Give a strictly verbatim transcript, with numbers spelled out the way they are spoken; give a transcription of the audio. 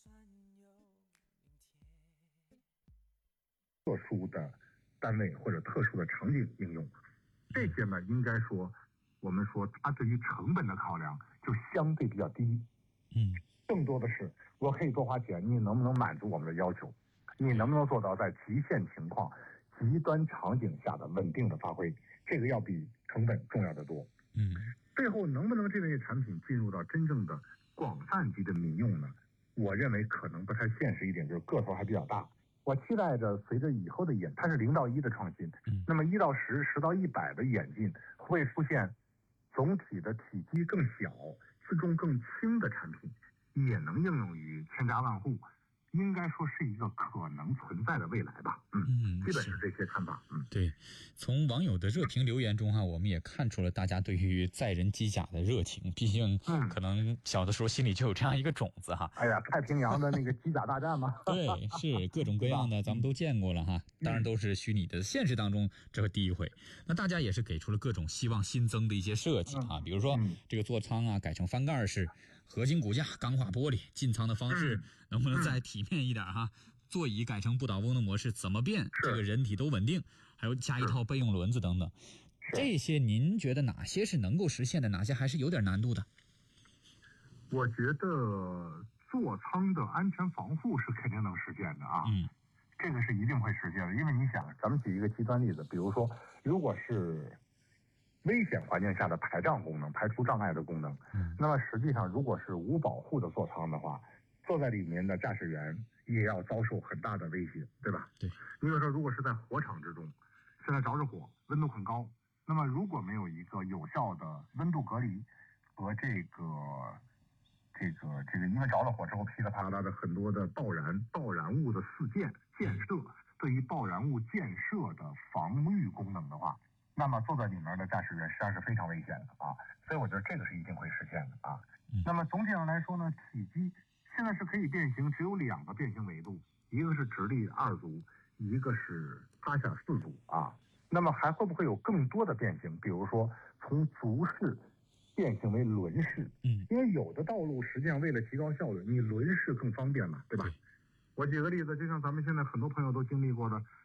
特殊的单位或者特殊的场景应用，这些呢，应该说，我们说它对于成本的考量就相对比较低。 嗯， 更多的是我可以多花钱，你能不能满足我们的要求？你能不能做到在极限情况、极端场景下的稳定的发挥？这个要比成本重要的多。 嗯， 最后能不能这类产品进入到真正的广泛级的民用呢？我认为可能不太现实一点，就是个头还比较大。我期待着随着以后的演，它是零到一的创新， 嗯， 那么一到十、十到一百的演进，会出现总体的体积更小、自重更轻的产品，也能应用于千家万户。应该说是一个可能存在的未来吧。嗯， 嗯， 基本是这些看法。嗯， 对，从网友的热评留言中哈，我们也看出了大家对于载人机甲的热情。毕竟，可能小的时候心里就有这样一个种子哈。 哎呀，太平洋的那个机甲大战嘛。 对，是各种各样的，咱们都见过了哈。当然都是虚拟的，现实当中这是第一回。那大家也是给出了各种希望新增的一些设计啊，比如说这个座舱啊改成翻盖式，合金骨架、钢化玻璃，进舱的方式能不能再体面一点哈？座椅改成不倒翁的模式，怎么变这个人体都稳定，还有加一套备用轮子等等，这些您觉得哪些是能够实现的，哪些还是有点难度的？ 我觉得座舱的安全防护是肯定能实现的啊， 嗯， 这个是一定会实现的。因为你想，咱们举一个极端例子，比如说，如果是危险环境下的排障功能、排除障碍的功能，嗯，那么实际上如果是无保护的座舱的话，坐在里面的驾驶员也要遭受很大的威胁，对吧？ 对。 你比如说，如果是在火场之中，现在着着火，温度很高，那么如果没有一个有效的温度隔离和这个这个这个，因为着了火之后噼里啪啦的很多的爆燃爆燃物的事件建设，对于爆燃物建设的防御功能的话，那么坐在里面的驾驶员实际上是非常危险的啊。所以我觉得这个是一定会实现的啊。那么总体上来说呢，体积现在是可以变形，只有两个变形维度，一个是直立二足，一个是趴下四足啊。那么还会不会有更多的变形？比如说从足式变形为轮式， 嗯， 因为有的道路实际上为了提高效率，你轮式更方便嘛，对吧？ 对。 我举个例子，就像咱们现在很多朋友都经历过的，